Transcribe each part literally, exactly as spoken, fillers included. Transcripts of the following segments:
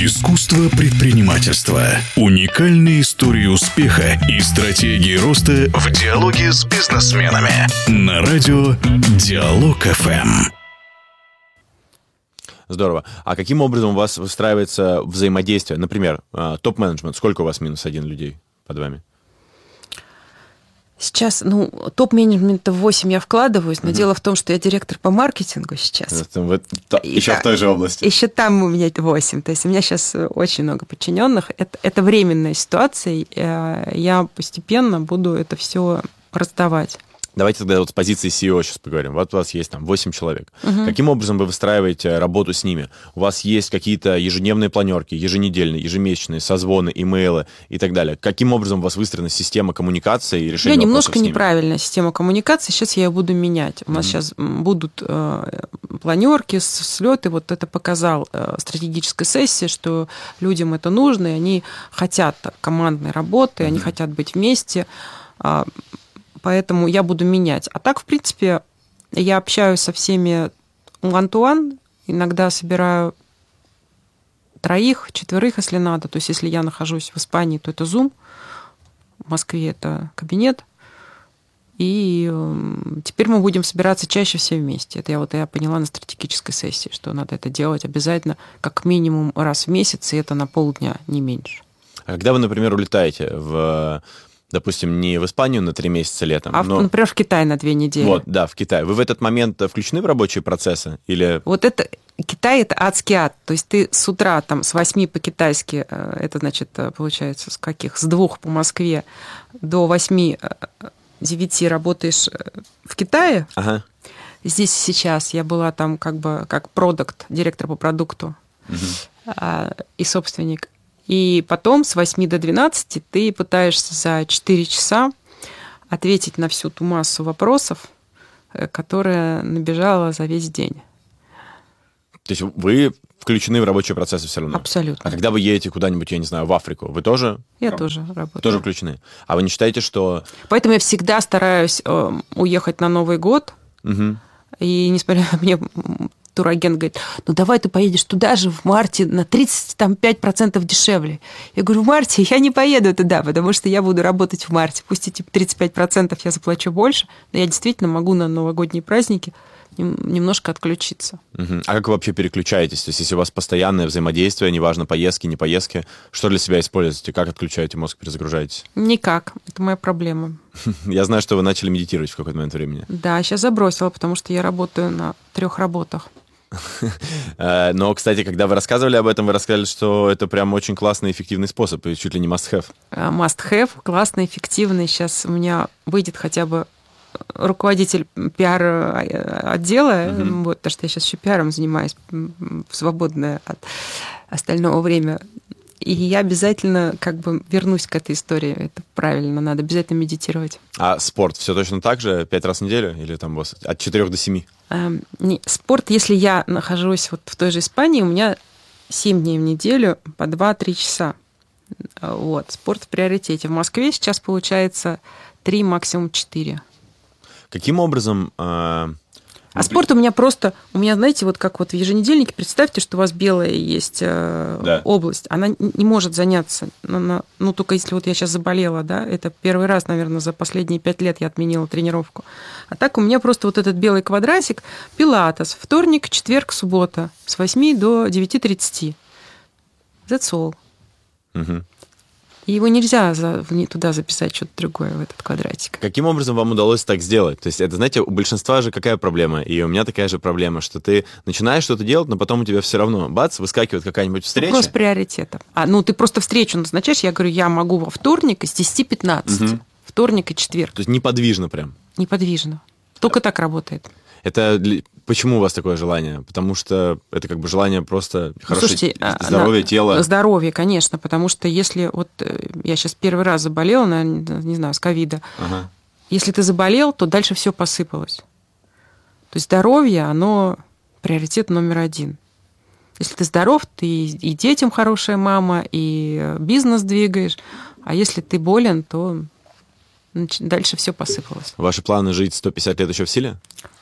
Искусство предпринимательства. Уникальные истории успеха и стратегии роста в диалоге с бизнесменами. На радио Диалог эф эм. Здорово. А каким образом у вас выстраивается взаимодействие? Например, топ-менеджмент. Сколько у вас минус один людей под вами? Сейчас, ну, топ-менеджмента в восемь я вкладываюсь, но uh-huh. дело в том, что я директор по маркетингу сейчас. Это, вот, то, еще да, в той же области. Еще там у меня восемь. То есть у меня сейчас очень много подчиненных. Это, это временная ситуация. Я постепенно буду это все раздавать. Давайте тогда вот с позиции си и о сейчас поговорим. Вот у вас есть там восемь человек. Угу. Каким образом вы выстраиваете работу с ними? У вас есть какие-то ежедневные планерки, еженедельные, ежемесячные, созвоны, имейлы и так далее. Каким образом у вас выстроена система коммуникации и решения У меня вопросов немножко с ними? неправильная система коммуникации. Сейчас я ее буду менять. У нас угу. сейчас будут э, планерки, слеты. Вот это показал э, стратегическая сессия, что людям это нужно, и они хотят командной работы, угу. они хотят быть вместе. Э, Поэтому я буду менять. А так, в принципе, я общаюсь со всеми one-to-one. Иногда собираю троих, четверых, если надо. То есть, если я нахожусь в Испании, то это Zoom. В Москве это кабинет. И теперь мы будем собираться чаще все вместе. Это я вот я поняла на стратегической сессии, что надо это делать обязательно как минимум раз в месяц, и это на полдня, не меньше. А когда вы, например, улетаете в... допустим, не в Испанию на три месяца летом, а, но... например, в Китай на две недели. Вот, да, в Китай. Вы в этот момент включены в рабочие процессы? Или... Вот это... Китай – это адский ад. То есть ты с утра там, с восьми по-китайски, это, значит, получается, с каких? С двух по Москве до восьми-девяти работаешь в Китае. Ага. Здесь сейчас я была там как бы как продакт, директор по продукту угу. и собственник. И потом с восьми до двенадцати ты пытаешься за четыре часа ответить на всю ту массу вопросов, которая набежала за весь день. То есть вы включены в рабочие процессы все равно? Абсолютно. А когда вы едете куда-нибудь, я не знаю, в Африку, вы тоже? Я Раб... тоже работаю. Тоже включены? А вы не считаете, что... Поэтому я всегда стараюсь уехать на Новый год. Угу. И несмотря на мне... турагент говорит, ну давай ты поедешь туда же в марте на тридцать пять процентов дешевле. Я говорю, в марте я не поеду туда, потому что я буду работать в марте. Пусть эти тридцать пять процентов я заплачу больше, но я действительно могу на новогодние праздники немножко отключиться. Угу. А как вы вообще переключаетесь? То есть если у вас постоянное взаимодействие, неважно, поездки, не поездки, что для себя используете? Как отключаете мозг, перезагружаетесь? Никак. Это моя проблема. Я знаю, что вы начали медитировать в какой-то момент времени. Да, сейчас забросила, потому что я работаю на трех работах. Но, кстати, когда вы рассказывали об этом, вы рассказали, что это прям очень классный, эффективный способ, и чуть ли не must-have. Must-have, классный, эффективный. Сейчас у меня выйдет хотя бы руководитель пиар-отдела, uh-huh. вот, потому что я сейчас еще пиаром занимаюсь в свободное от остального время. И я обязательно как бы вернусь к этой истории. Это правильно, надо обязательно медитировать. А спорт все точно так же? Пять раз в неделю? Или там у вас от четырех до семи? Эм, не, спорт, если я нахожусь вот в той же Испании, у меня семь дней в неделю по два-три часа. Вот, спорт в приоритете. В Москве сейчас получается три, максимум четыре. Каким образом... Э... А спорт у меня просто, у меня, знаете, вот как вот в еженедельнике, представьте, что у вас белая есть э, да. область, она не может заняться, она, ну, только если вот я сейчас заболела, да, это первый раз, наверное, за последние пять лет я отменила тренировку. А так у меня просто вот этот белый квадратик, пилатес, вторник, четверг, суббота, с восьми до девяти тридцати. That's all. Угу. И его нельзя за, туда записать что-то другое, в этот квадратик. Каким образом вам удалось так сделать? То есть это, знаете, у большинства же какая проблема? И у меня такая же проблема, что ты начинаешь что-то делать, но потом у тебя все равно, бац, выскакивает какая-нибудь встреча. Вопрос приоритетов. А, ну, ты просто встречу назначаешь, я говорю, я могу во вторник с десяти пятнадцати. Угу. Вторник и четверг. То есть неподвижно прям? Неподвижно. Только так работает. Это почему у вас такое желание? Потому что это как бы желание просто ну, хорошее здоровье, на... тело. Здоровье, конечно, потому что если вот я сейчас первый раз заболела, на, не знаю, с ковида, ага. если ты заболел, то дальше все посыпалось. То есть здоровье, оно приоритет номер один. Если ты здоров, ты и детям хорошая мама, и бизнес двигаешь, а если ты болен, то дальше все посыпалось. Ваши планы жить сто пятьдесят лет еще в силе?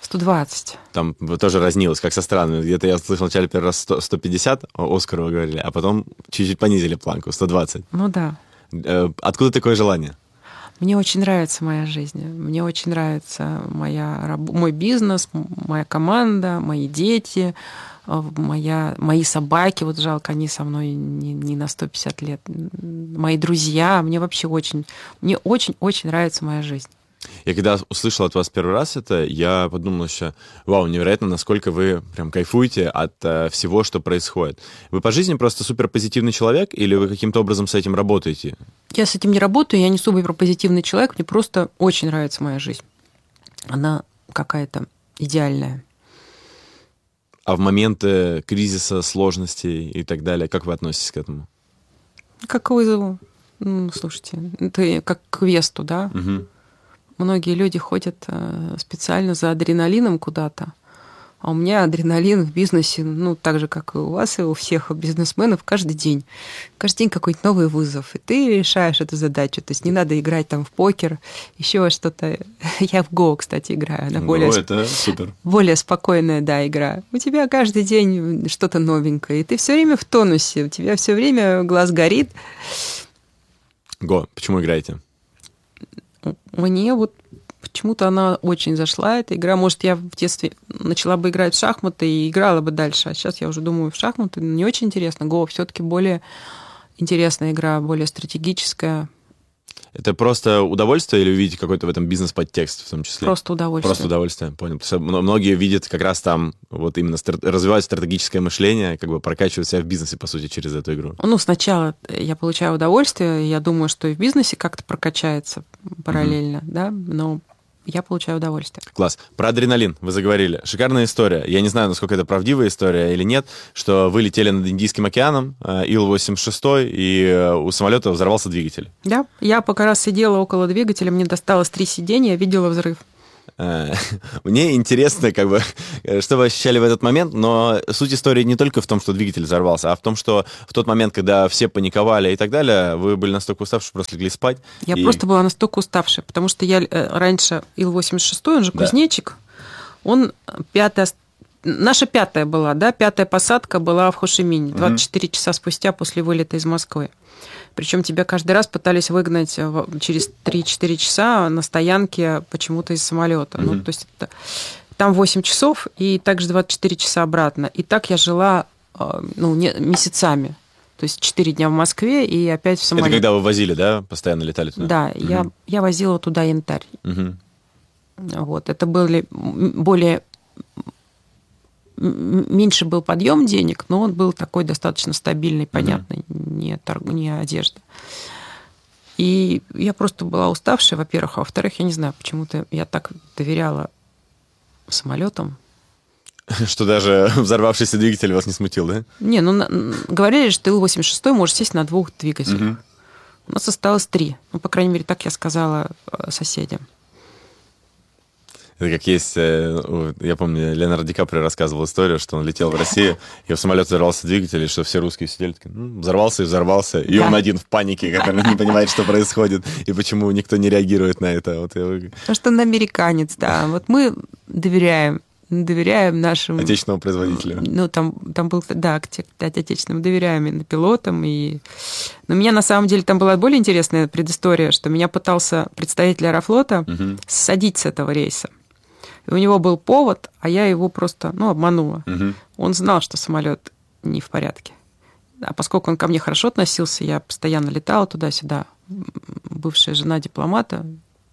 сто двадцать. Там тоже разнилось, как со странами. Где-то я слышал вначале первый раз сто, сто пятьдесят, Оскарова говорили, а потом чуть-чуть понизили планку, сто двадцать. Ну да. Откуда такое желание? Мне очень нравится моя жизнь. Мне очень нравится моя, мой бизнес, моя команда, мои дети, моя, мои собаки. Вот жалко, они со мной не, не на сто пятьдесят лет. Мои друзья. Мне вообще очень, мне очень-очень нравится моя жизнь. Я когда услышал от вас первый раз это, я подумал еще, вау, невероятно, насколько вы прям кайфуете от э, всего, что происходит. Вы по жизни просто суперпозитивный человек или вы каким-то образом с этим работаете? Я с этим не работаю, я не суперпозитивный человек, мне просто очень нравится моя жизнь. Она какая-то идеальная. А в моменты кризиса, сложностей и так далее, как вы относитесь к этому? Как к вызову. Ну, слушайте, это как к квесту, да? Угу. Многие люди ходят специально за адреналином куда-то, а у меня адреналин в бизнесе, ну, так же, как и у вас, и у всех бизнесменов, каждый день. Каждый день какой-то новый вызов, и ты решаешь эту задачу. То есть не надо играть там в покер, еще что-то. Я в Go, кстати, играю. Она более, О, это супер. Более спокойная, да, игра. У тебя каждый день что-то новенькое, и ты все время в тонусе, у тебя все время глаз горит. Го, почему играете? Мне вот почему-то она очень зашла, эта игра. Может, я в детстве начала бы играть в шахматы и играла бы дальше. А сейчас я уже думаю, в шахматы не очень интересно. Го все-таки более интересная игра, более стратегическая. Это просто удовольствие или вы видите какой-то в этом бизнес-подтекст в том числе? Просто удовольствие. Просто удовольствие, понял. Потому что многие видят как раз там вот именно стар- развивать стратегическое мышление, как бы прокачивать себя в бизнесе, по сути, через эту игру. Ну, сначала я получаю удовольствие, я думаю, что и в бизнесе как-то прокачается параллельно, mm-hmm. да, но я получаю удовольствие. Класс. Про адреналин вы заговорили. Шикарная история. Я не знаю, насколько это правдивая история или нет, что вы летели над Индийским океаном, Ил восемьдесят шесть, и у самолета взорвался двигатель. Да, я пока раз сидела около двигателя, мне досталось три сиденья, я видела взрыв. Мне интересно, как бы, что вы ощущали в этот момент, но суть истории не только в том, что двигатель взорвался, а в том, что в тот момент, когда все паниковали и так далее, вы были настолько уставшие, что просто легли спать. Я и... просто была настолько уставшая, потому что я раньше Ил восемьдесят шесть, он же кузнечик, да. Он пятая, наша пятая была, да, пятая посадка была в Хошимине, двадцать четыре угу. часа спустя после вылета из Москвы. Причем тебя каждый раз пытались выгнать через три-четыре часа на стоянке почему-то из самолета. Mm-hmm. Ну, то есть это, там восемь часов, и также двадцать четыре часа обратно. И так я жила ну, не, месяцами. То есть четыре дня в Москве и опять в самолете. Это когда вы возили, да? Постоянно летали туда? Да, mm-hmm. я, я возила туда янтарь. Mm-hmm. Вот, это были более... Меньше был подъем денег, но он был такой достаточно стабильный, понятный, mm-hmm. не, торг... не одежда. И я просто была уставшая, во-первых, а во-вторых, я не знаю, почему-то я так доверяла самолетам. Что даже взорвавшийся двигатель вас не смутил, да? Не, ну говорили, что Ил восемьдесят шесть может сесть на двух двигателях. Mm-hmm. У нас осталось три. Ну, по крайней мере, так я сказала соседям. Это как есть, я помню, Леонардо Ди Каприо рассказывал историю, что он летел в Россию, и в самолете взорвался двигатель, и что все русские сидели такие, ну, взорвался и взорвался, и да. он один в панике, который не понимает, что происходит, и почему никто не реагирует на это. Вот я... Потому что он американец, да. Вот мы доверяем, доверяем нашим... Отечественному производителю. Ну, там, там был, да, отечественному, доверяем и пилотам, и... Но у меня, на самом деле, там была более интересная предыстория, что меня пытался представитель Аэрофлота угу. ссадить с этого рейса. И у него был повод, а я его просто, ну, обманула. Угу. Он знал, что самолет не в порядке. А поскольку он ко мне хорошо относился, я постоянно летала туда-сюда, бывшая жена дипломата,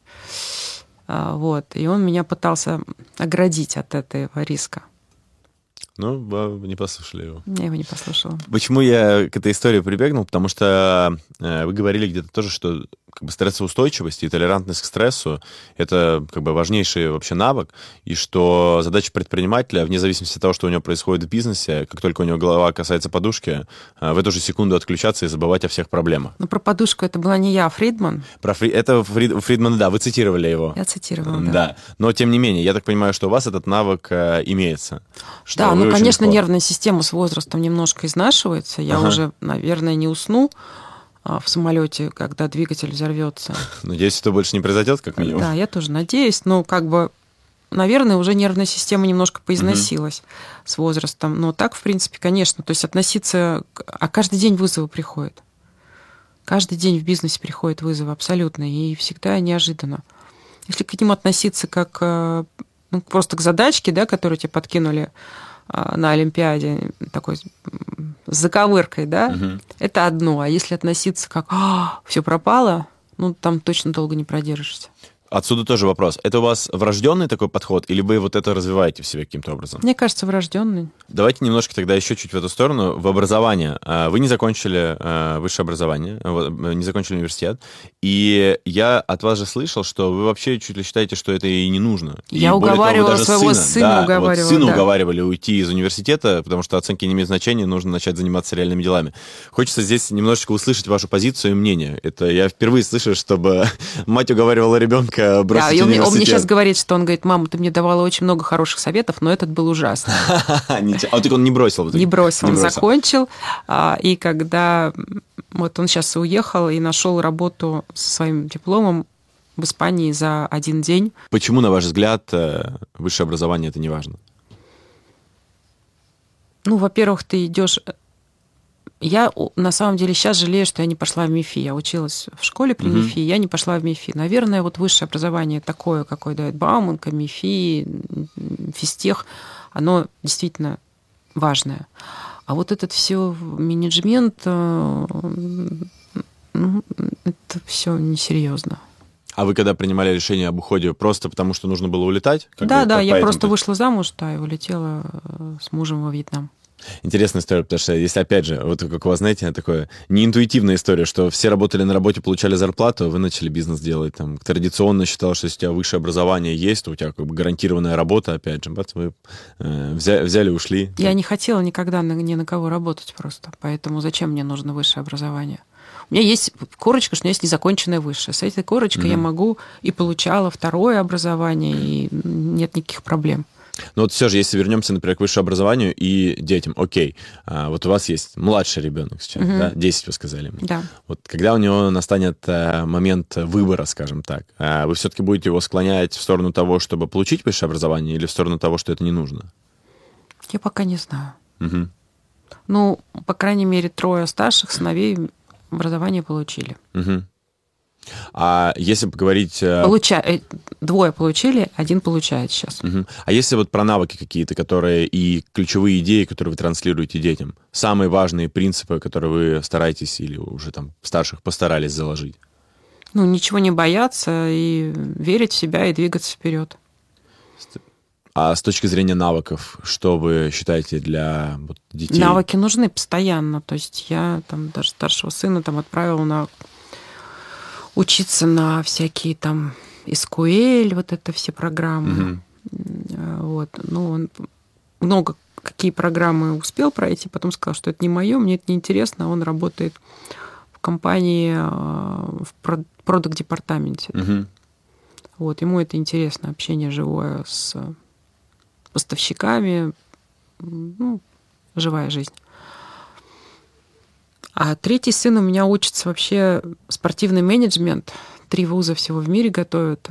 вот, и он меня пытался оградить от этого риска. Ну, вы не послушали его. Я его не послушала. Почему я к этой истории прибегнул? Потому что вы говорили где-то тоже, что как бы стрессоустойчивость и толерантность к стрессу — это как бы важнейший вообще навык, и что задача предпринимателя, вне зависимости от того, что у него происходит в бизнесе, как только у него голова касается подушки, в эту же секунду отключаться и забывать о всех проблемах. Но про подушку это была не я, а Фридман. Про Фри... Это Фрид... Фридман, да, вы цитировали его. Я цитировала, да. Да, но тем не менее, я так понимаю, что у вас этот навык э, имеется. Что да, ну, конечно, легко... нервная система с возрастом немножко изнашивается. Я ага. уже, наверное, не усну в самолете, когда двигатель взорвется. Надеюсь, это больше не произойдет, как минимум. Да, я тоже надеюсь, но как бы наверное, уже нервная система немножко поизносилась угу. с возрастом. Но так, в принципе, конечно. То есть относиться... А каждый день вызовы приходят. Каждый день в бизнесе приходят вызовы абсолютно. И всегда неожиданно. Если к ним относиться как ну, просто к задачке, да, которую тебе подкинули на Олимпиаде, такой с заковыркой, да, угу. это одно. А если относиться как все пропало, ну, там точно долго не продержишься. Отсюда тоже вопрос. Это у вас врожденный такой подход, или вы вот это развиваете в себе каким-то образом? Мне кажется, врожденный. Давайте немножко тогда еще чуть в эту сторону. В образование. Вы не закончили высшее образование, не закончили университет, и я от вас же слышал, что вы вообще чуть ли считаете, что это и не нужно. Я и уговаривала того, своего сына, сына, да, уговаривала. Вот сына да. уговаривали уйти из университета, потому что оценки не имеют значения, нужно начать заниматься реальными делами. Хочется здесь немножечко услышать вашу позицию и мнение. Это я впервые слышу, чтобы мать уговаривала ребенка бросить да, университет. Он мне сейчас говорит, что он говорит: мама, ты мне давала очень много хороших советов, но этот был ужасный. А так он не бросил? Не бросил, он закончил. И когда вот он сейчас уехал и нашел работу со своим дипломом в Испании за один день. Почему, на ваш взгляд, высшее образование это не важно? Ну, во-первых, ты идешь... Я, на самом деле, сейчас жалею, что я не пошла в МИФИ. Я училась в школе при угу. МИФИ, я не пошла в МИФИ. Наверное, вот высшее образование такое, какое дает Бауманка, МИФИ, физтех, оно действительно важное. А вот этот все менеджмент, ну, это все несерьезно. А вы когда принимали решение об уходе, просто потому что нужно было улетать? Как да, бы, да, я просто вышла замуж, да, и улетела с мужем во Вьетнам. Интересная история, потому что если, опять же, вот как у вас, знаете, такое неинтуитивная история, что все работали на работе, получали зарплату, вы начали бизнес делать. Там, традиционно считалось, что если у тебя высшее образование есть, то у тебя как бы гарантированная работа, опять же, бац, вы э, взяли, взяли, ушли. Я не хотела никогда на, ни на кого работать просто, поэтому зачем мне нужно высшее образование? У меня есть корочка, что у меня есть незаконченное высшее. С этой корочкой mm-hmm. я могу и получала второе образование, и нет никаких проблем. Но вот все же, если вернемся, например, к высшему образованию и детям, окей, а, вот у вас есть младший ребенок сейчас, угу. да, десять вы сказали мне. Да. Вот когда у него настанет а, момент выбора, скажем так, а, вы все-таки будете его склонять в сторону того, чтобы получить высшее образование, или в сторону того, что это не нужно? Я пока не знаю. Угу. Ну, по крайней мере, трое старших сыновей образование получили. Угу. А если поговорить... Получа... Двое получили, один получает сейчас. Угу. А если вот про навыки какие-то, которые и ключевые идеи, которые вы транслируете детям, самые важные принципы, которые вы стараетесь или уже там старших постарались заложить? Ну, ничего не бояться и верить в себя и двигаться вперед. А с точки зрения навыков, что вы считаете для вот, детей? Навыки нужны постоянно. То есть я там даже старшего сына там отправила на... учиться на всякие там эс ку эль, вот это все программы. Mm-hmm. Вот. Ну, он много какие программы успел пройти, потом сказал, что это не мое, мне это не интересно. Он работает в компании в продакт-департаменте. Mm-hmm. Вот. Ему это интересно, общение живое с поставщиками, ну, живая жизнь. А третий сын у меня учится вообще спортивный менеджмент. Три вуза всего в мире готовят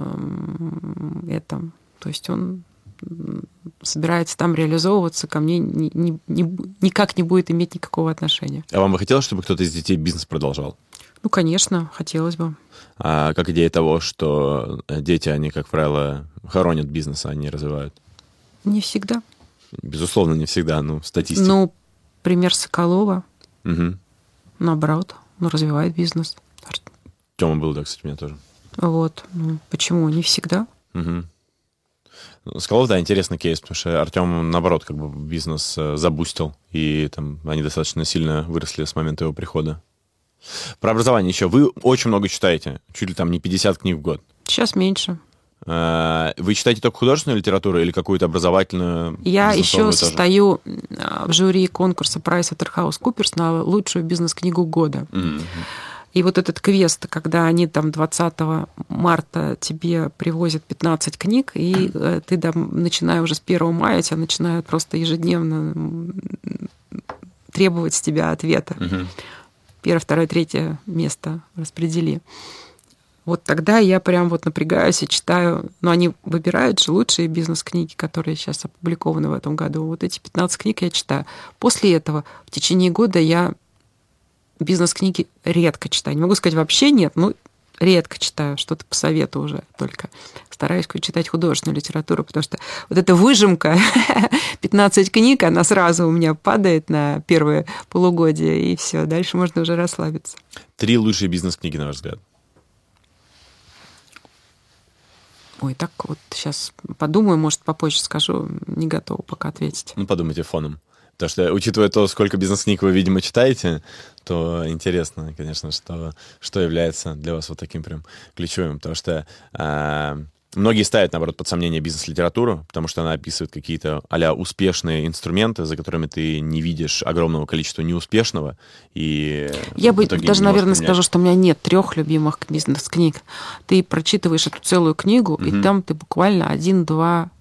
это. То есть он собирается там реализовываться, ко мне ни, ни, ни, никак не будет иметь никакого отношения. А вам бы хотелось, чтобы кто-то из детей бизнес продолжал? Ну, конечно, хотелось бы. А как идея того, что дети, они, как правило, хоронят бизнес, а не развивают? Не всегда. Безусловно, не всегда, ну, статистика. Ну, пример Соколова. Угу. Наоборот, ну, развивает бизнес. Тёма был, да, кстати, у меня тоже. Вот. Ну, почему? Не всегда. Угу. Соколов, да, интересный кейс, потому что Артём, наоборот, как бы бизнес забустил, и там они достаточно сильно выросли с момента его прихода. Про образование еще. Вы очень много читаете, чуть ли там не пятьдесят книг в год. Сейчас меньше. Вы читаете только художественную литературу или какую-то образовательную? Я еще состою в жюри конкурса PricewaterhouseCoopers на лучшую бизнес-книгу года. Mm-hmm. И вот этот квест, когда они там двадцатого марта тебе привозят пятнадцать книг, и ты там, начиная уже с первого мая, тебя начинают просто ежедневно требовать с тебя ответа. Mm-hmm. Первое, второе, третье место распредели. вот тогда я прям вот напрягаюсь и читаю. Но они выбирают же лучшие бизнес-книги, которые сейчас опубликованы в этом году. Вот эти пятнадцать книг я читаю. После этого в течение года я бизнес-книги редко читаю. Не могу сказать вообще нет, но редко читаю, что-то по совету уже только. Стараюсь читать художественную литературу, потому что вот эта выжимка, пятнадцать книг, она сразу у меня падает на первое полугодие, и все, дальше можно уже расслабиться. Три лучшие бизнес-книги, на ваш взгляд? Ой, так вот сейчас подумаю, может, попозже скажу, не готова пока ответить. Ну, подумайте фоном. Потому что, учитывая то, сколько бизнес-книг вы, видимо, читаете, то интересно, конечно, что, что является для вас вот таким прям ключевым. Потому что э, многие ставят, наоборот, под сомнение бизнес-литературу, потому что она описывает какие-то а-ля успешные инструменты, за которыми ты не видишь огромного количества неуспешного. И я бы даже, наверное, скажу, что у меня нет трех любимых бизнес-книг. Ты прочитываешь эту целую книгу, угу. и там ты буквально один-два,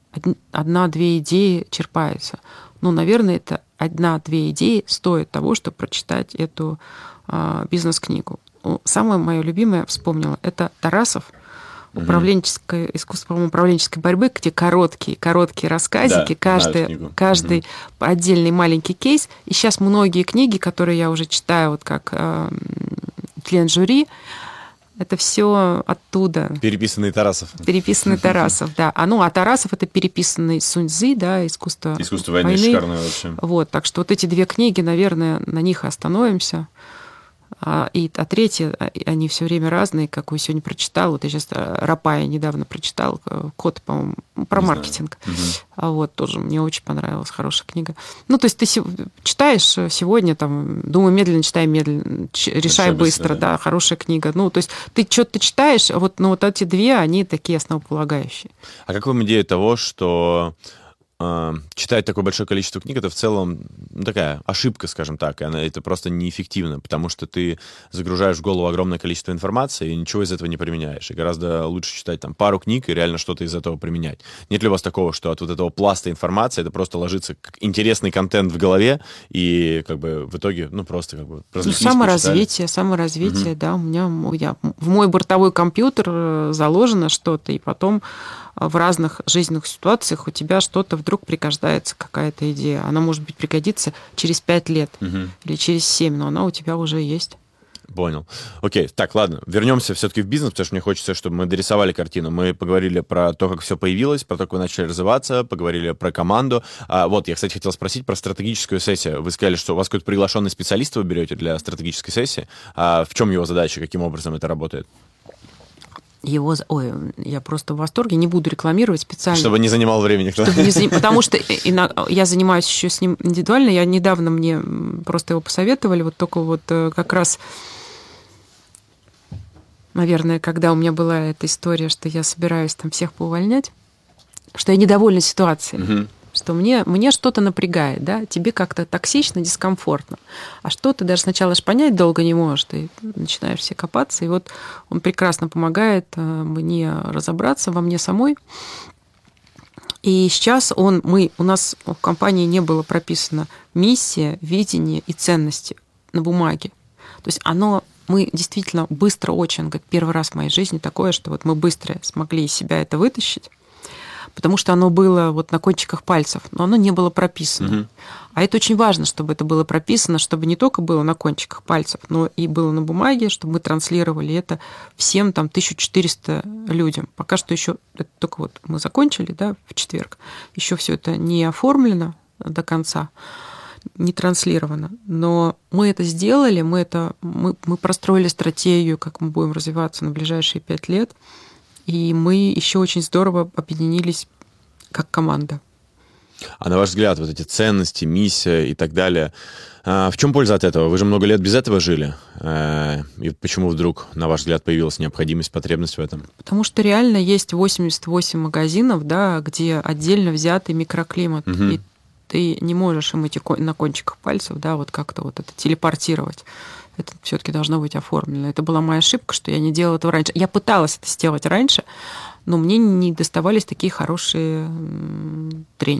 одна-две идеи черпаются. Ну, наверное, это одна-две идеи стоит того, чтобы прочитать эту э, бизнес-книгу. Самое мое любимое, вспомнила, это Тарасов, управленческое, искусство управленческой борьбы, где короткие, короткие рассказики, да, каждый, каждый угу. отдельный маленький кейс. И сейчас многие книги, которые я уже читаю, вот как э, член жюри, это все оттуда. Переписанный Тарасов. Переписанный Тарасов, да. А, ну, а Тарасов — это переписанный Сунь Цзы, да, искусство, искусство войны. Искусство войны шикарное вообще. Вот, так что вот эти две книги, наверное, на них остановимся. А, и, а третьи, они все время разные, как вы сегодня прочитал. Вот я сейчас Рапая недавно прочитал, код, по-моему, про Не маркетинг. Угу. А вот тоже мне очень понравилась, хорошая книга. Ну, то есть ты читаешь сегодня, там, думаю, медленно, читай медленно, решай Решай быстро, быстро да. да, хорошая книга. Ну, то есть ты что-то читаешь, вот, ну, вот эти две, они такие основополагающие. А как вам идея того, что читать такое большое количество книг, это в целом ну, такая ошибка, скажем так, и она, это просто неэффективно, потому что ты загружаешь в голову огромное количество информации и ничего из этого не применяешь. И гораздо лучше читать там пару книг и реально что-то из этого применять. Нет ли у вас такого, что от вот этого пласта информации это просто ложится как интересный контент в голове и как бы в итоге, ну, просто как бы... Ну, саморазвитие, саморазвитие, угу. да, у меня я, в мой бортовой компьютер заложено что-то, и потом в разных жизненных ситуациях у тебя что-то вдруг пригождается, какая-то идея. Она, может быть, пригодится через пять лет угу. или через семь, но она у тебя уже есть. Понял. Окей, так, ладно, вернемся все-таки в бизнес, потому что мне хочется, чтобы мы дорисовали картину. Мы поговорили про то, как все появилось, про то, как вы начали развиваться, поговорили про команду. А, вот, я, кстати, хотел спросить про стратегическую сессию. Вы сказали, что у вас какой-то приглашенный специалист вы берете для стратегической сессии. А в чем его задача, каким образом это работает? Его... Ой, я просто в восторге, не буду рекламировать специально. Чтобы не занимал времени. Не... Потому что я занимаюсь еще с ним индивидуально. Я недавно мне просто его посоветовали, вот только вот как раз, наверное, когда у меня была эта история, что я собираюсь там всех поувольнять, что я недовольна ситуацией. Угу. Что мне, мне что-то напрягает, да, тебе как-то токсично, дискомфортно. А что ты даже сначала ж понять долго не можешь, ты начинаешь все копаться, и вот он прекрасно помогает мне разобраться во мне самой. И сейчас он, мы, у нас в компании не было прописано миссия, видение и ценности на бумаге. То есть оно, мы действительно быстро очень, как первый раз в моей жизни такое, что вот мы быстро смогли из себя это вытащить, потому что оно было вот на кончиках пальцев, но оно не было прописано. Угу. А это очень важно, чтобы это было прописано, чтобы не только было на кончиках пальцев, но и было на бумаге, чтобы мы транслировали это всем там тысяча четыреста людям. Пока что еще это только вот мы закончили, да, в четверг, еще все это не оформлено до конца, не транслировано. Но мы это сделали, мы, это, мы, мы простроили стратегию, как мы будем развиваться на ближайшие пять лет, и мы еще очень здорово объединились как команда. А на ваш взгляд, вот эти ценности, миссия и так далее, в чем польза от этого? Вы же много лет без этого жили. И почему вдруг, на ваш взгляд, появилась необходимость, потребность в этом? Потому что реально есть восемьдесят восемь магазинов, да, где отдельно взятый микроклимат. Угу. И ты не можешь им эти на кончиках пальцев, да, вот как-то вот это телепортировать. Это все-таки должно быть оформлено. Это была моя ошибка, что я не делала этого раньше. Я пыталась это сделать раньше, но мне не доставались такие хорошие тренеры.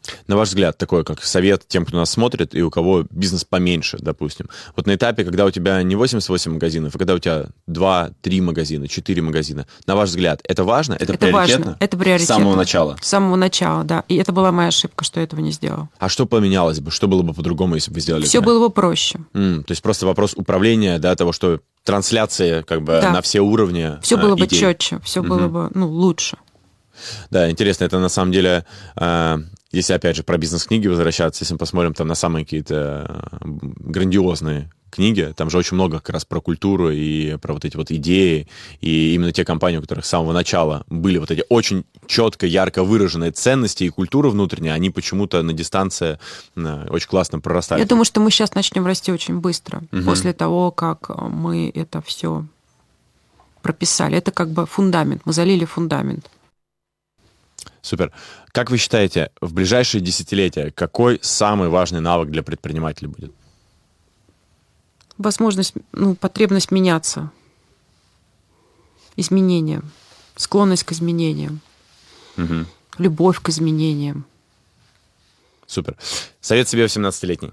На ваш взгляд, такой как совет тем, кто нас смотрит, и у кого бизнес поменьше, допустим. Вот на этапе, когда у тебя не восемьдесят восемь магазинов, а когда у тебя два-три магазина, четыре магазина, на ваш взгляд, это важно? Это, это приоритетно? Важно. Это приоритетно. С самого начала? С самого начала, да. И это была моя ошибка, что я этого не сделала. А что поменялось бы? Что было бы по-другому, если бы вы сделали? Все было бы проще. М, то есть просто вопрос управления, да, того, что трансляция как бы да. на все уровни. Все было идей. бы четче, все угу. было бы ну, лучше. Да, интересно, это на самом деле, э, если опять же про бизнес-книги возвращаться, если мы посмотрим там на самые какие-то грандиозные книги, там же очень много как раз про культуру и про вот эти вот идеи, и именно те компании, у которых с самого начала были вот эти очень четко, ярко выраженные ценности и культура внутренняя, они почему-то на дистанции э, очень классно прорастали. Я думаю, что мы сейчас начнем расти очень быстро, угу. после того, как мы это все прописали. Это как бы фундамент, мы залили фундамент. Супер. Как вы считаете, в ближайшие десятилетия какой самый важный навык для предпринимателя будет? Возможность, ну, потребность меняться. Изменения. Склонность к изменениям. Угу. Любовь к изменениям. Супер. Совет себе восемнадцатилетний.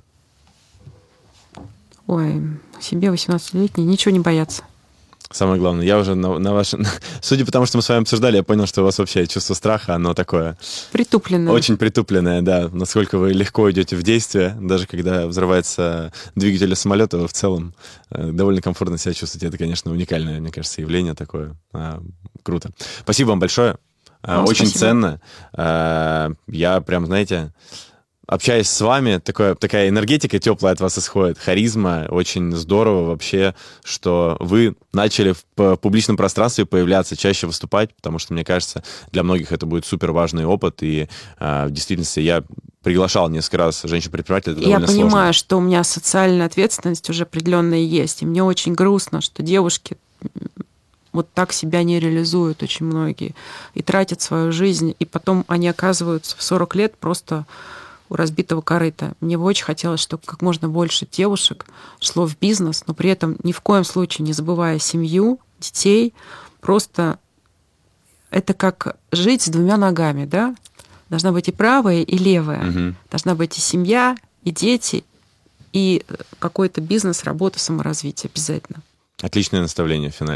Ой, себе восемнадцатилетний ничего не бояться. Самое главное, я уже на, на ваше... Судя по тому, что мы с вами обсуждали, я понял, что у вас вообще чувство страха, оно такое... Притупленное. Очень притупленное, да. Насколько вы легко идете в действие, даже когда взрывается двигатель самолета, вы в целом довольно комфортно себя чувствуете. Это, конечно, уникальное, мне кажется, явление такое. Круто. Спасибо вам большое. Вам Очень спасибо. Ценно. Я прям, знаете... Общаясь с вами, такое, такая энергетика теплая от вас исходит, харизма. Очень здорово вообще, что вы начали в публичном пространстве появляться, чаще выступать, потому что, мне кажется, для многих это будет супер важный опыт. И э, в действительности я приглашал несколько раз женщин-предпринимателей. Это я довольно понимаю, сложно. Что у меня социальная ответственность уже определенная есть. И мне очень грустно, что девушки вот так себя не реализуют очень многие. И тратят свою жизнь. И потом они оказываются в сорок лет просто... у разбитого корыта. Мне бы очень хотелось, чтобы как можно больше девушек шло в бизнес, но при этом ни в коем случае не забывая семью, детей. Просто это как жить с двумя ногами, да? Должна быть и правая, и левая. Угу. Должна быть и семья, и дети, и какой-то бизнес, работа, саморазвитие обязательно. Отличное наставление в финале.